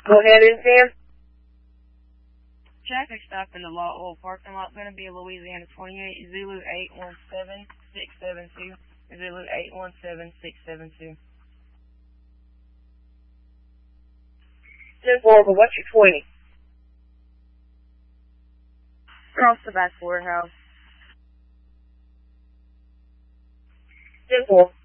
Go ahead and Sam. Traffic stop in the Law Oil parking lot. Going to be Louisiana 28, Zulu 817672. Zulu 817672. 10-4, but what's your 20? Across the back warehouse. 10-4.